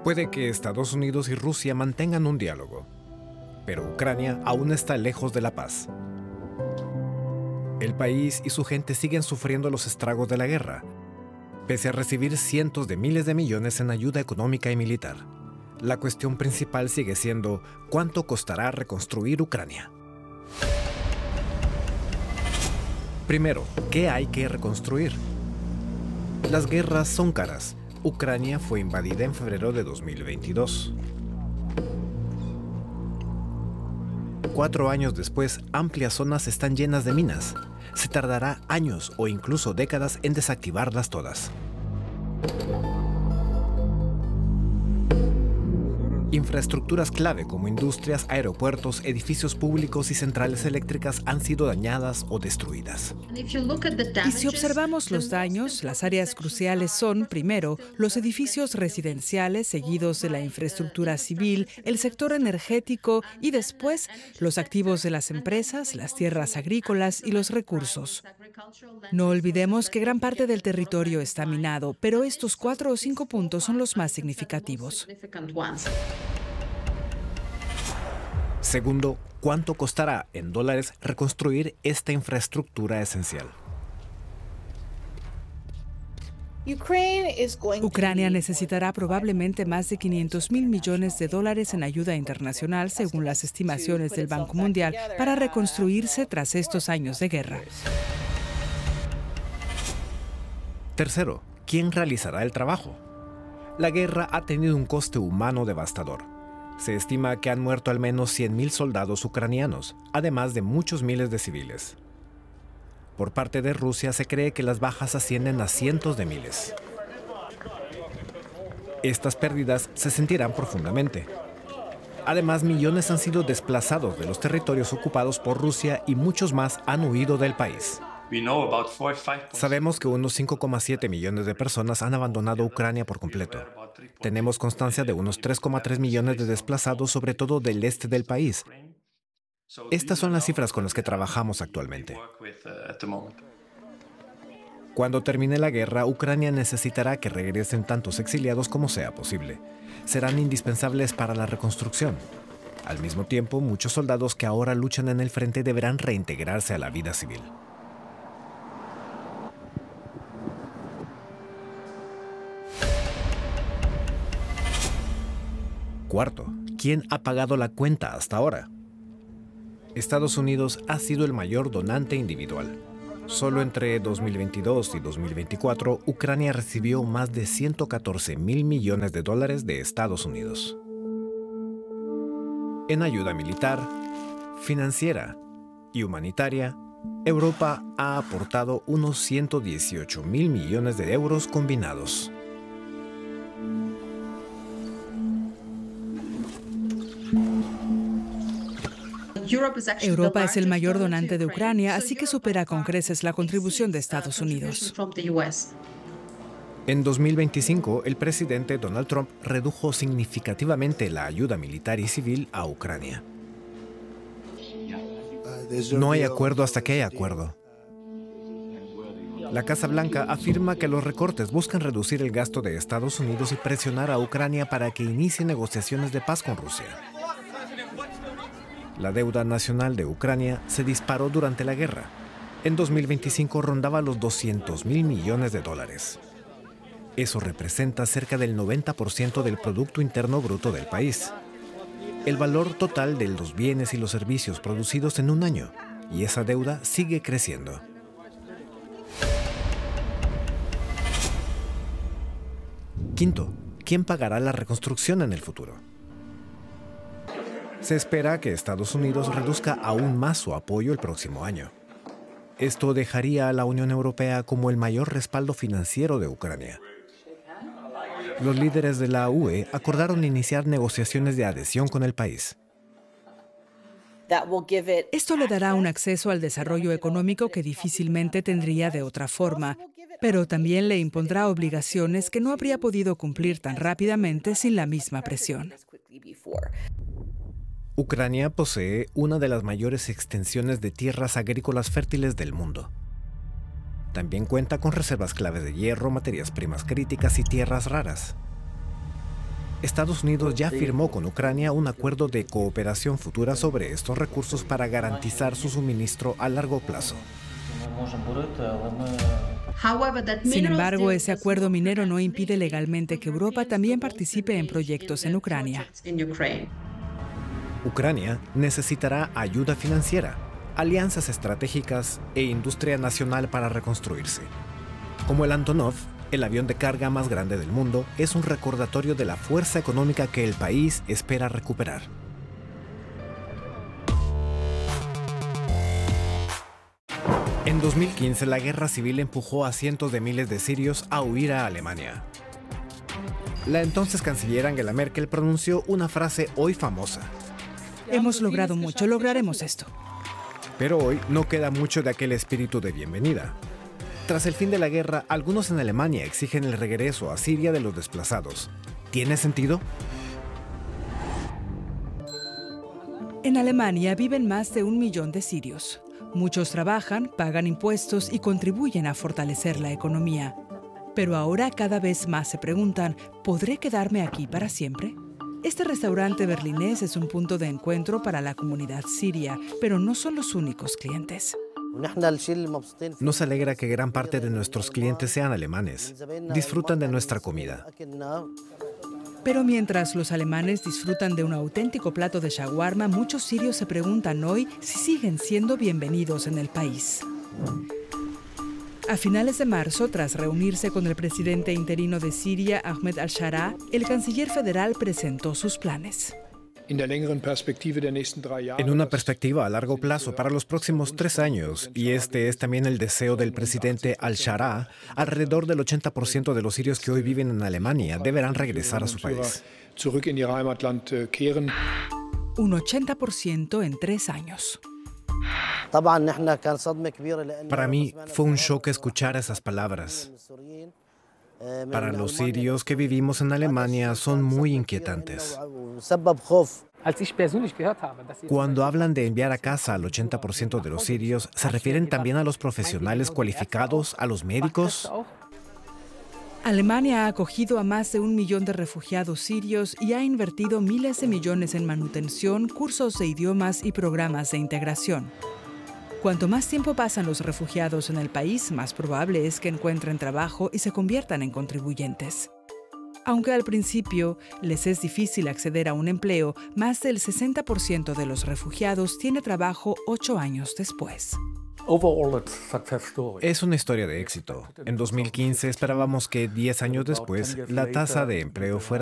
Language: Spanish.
Puede que Estados Unidos y Rusia mantengan un diálogo, pero Ucrania aún está lejos de la paz. El país y su gente siguen sufriendo los estragos de la guerra, pese a recibir cientos de miles de millones en ayuda económica y militar. La cuestión principal sigue siendo ¿cuánto costará reconstruir Ucrania? Primero, ¿qué hay que reconstruir? Las guerras son caras. Ucrania fue invadida en febrero de 2022. 4 años después, amplias zonas están llenas de minas. Se tardará años o incluso décadas en desactivarlas todas. Infraestructuras clave como industrias, aeropuertos, edificios públicos y centrales eléctricas han sido dañadas o destruidas. Y si observamos los daños, las áreas cruciales son, primero, los edificios residenciales, seguidos de la infraestructura civil, el sector energético y después los activos de las empresas, las tierras agrícolas y los recursos. No olvidemos que gran parte del territorio está minado, pero estos 4 o 5 puntos son los más significativos. Segundo, ¿cuánto costará en dólares reconstruir esta infraestructura esencial? Ucrania necesitará probablemente más de $500,000 millones en ayuda internacional, según las estimaciones del Banco Mundial, para reconstruirse tras estos años de guerra. Tercero, ¿quién realizará el trabajo? La guerra ha tenido un coste humano devastador. Se estima que han muerto al menos 100,000 soldados ucranianos, además de muchos miles de civiles. Por parte de Rusia se cree que las bajas ascienden a cientos de miles. Estas pérdidas se sentirán profundamente. Además, millones han sido desplazados de los territorios ocupados por Rusia y muchos más han huido del país. Sabemos que unos 5,7 millones de personas han abandonado Ucrania por completo. Tenemos constancia de unos 3,3 millones de desplazados, sobre todo del este del país. Estas son las cifras con las que trabajamos actualmente. Cuando termine la guerra, Ucrania necesitará que regresen tantos exiliados como sea posible. Serán indispensables para la reconstrucción. Al mismo tiempo, muchos soldados que ahora luchan en el frente deberán reintegrarse a la vida civil. Cuarto, ¿quién ha pagado la cuenta hasta ahora? Estados Unidos ha sido el mayor donante individual. Solo entre 2022 y 2024, Ucrania recibió más de $114,000 millones de Estados Unidos. En ayuda militar, financiera y humanitaria, Europa ha aportado unos 118,000 millones de euros combinados. Europa es el mayor donante de Ucrania, así que supera con creces la contribución de Estados Unidos. En 2025, el presidente Donald Trump redujo significativamente la ayuda militar y civil a Ucrania. No hay acuerdo hasta que haya acuerdo. La Casa Blanca afirma que los recortes buscan reducir el gasto de Estados Unidos y presionar a Ucrania para que inicie negociaciones de paz con Rusia. La deuda nacional de Ucrania se disparó durante la guerra. En 2025 rondaba los $200,000 millones. Eso representa cerca del 90% del Producto Interno Bruto del país. El valor total de los bienes y los servicios producidos en un año. Y esa deuda sigue creciendo. Quinto, ¿quién pagará la reconstrucción en el futuro? Se espera que Estados Unidos reduzca aún más su apoyo el próximo año. Esto dejaría a la Unión Europea como el mayor respaldo financiero de Ucrania. Los líderes de la UE acordaron iniciar negociaciones de adhesión con el país. Esto le dará un acceso al desarrollo económico que difícilmente tendría de otra forma, pero también le impondrá obligaciones que no habría podido cumplir tan rápidamente sin la misma presión. Ucrania posee una de las mayores extensiones de tierras agrícolas fértiles del mundo. También cuenta con reservas claves de hierro, materias primas críticas y tierras raras. Estados Unidos ya firmó con Ucrania un acuerdo de cooperación futura sobre estos recursos para garantizar su suministro a largo plazo. Sin embargo, ese acuerdo minero no impide legalmente que Europa también participe en proyectos en Ucrania. Ucrania necesitará ayuda financiera, alianzas estratégicas e industria nacional para reconstruirse. Como el Antonov, el avión de carga más grande del mundo, es un recordatorio de la fuerza económica que el país espera recuperar. En 2015, la guerra civil empujó a cientos de miles de sirios a huir a Alemania. La entonces canciller Angela Merkel pronunció una frase hoy famosa. Hemos logrado mucho, lograremos esto. Pero hoy no queda mucho de aquel espíritu de bienvenida. Tras el fin de la guerra, algunos en Alemania exigen el regreso a Siria de los desplazados. ¿Tiene sentido? En Alemania viven más de 1 millón de sirios. Muchos trabajan, pagan impuestos y contribuyen a fortalecer la economía. Pero ahora cada vez más se preguntan, ¿podré quedarme aquí para siempre? Este restaurante berlinés es un punto de encuentro para la comunidad siria, pero no son los únicos clientes. Nos alegra que gran parte de nuestros clientes sean alemanes. Disfrutan de nuestra comida. Pero mientras los alemanes disfrutan de un auténtico plato de shawarma, muchos sirios se preguntan hoy si siguen siendo bienvenidos en el país. A finales de marzo, tras reunirse con el presidente interino de Siria, Ahmed al-Sharaa, el canciller federal presentó sus planes. En una perspectiva a largo plazo para los próximos 3 años, y este es también el deseo del presidente al-Sharaa, alrededor del 80% de los sirios que hoy viven en Alemania deberán regresar a su país. Un 80% en 3 años. Para mí fue un shock escuchar esas palabras. Para los sirios que vivimos en Alemania son muy inquietantes. Cuando hablan de enviar a casa al 80% de los sirios, ¿se refieren también a los profesionales cualificados, a los médicos? Alemania ha acogido a más de 1 millón de refugiados sirios y ha invertido miles de millones en manutención, cursos de idiomas y programas de integración. Cuanto más tiempo pasan los refugiados en el país, más probable es que encuentren trabajo y se conviertan en contribuyentes. Aunque al principio les es difícil acceder a un empleo, más del 60% de los refugiados tiene trabajo 8 años después. Es una historia de éxito. En 2015 esperábamos que 10 años después la tasa de empleo fuera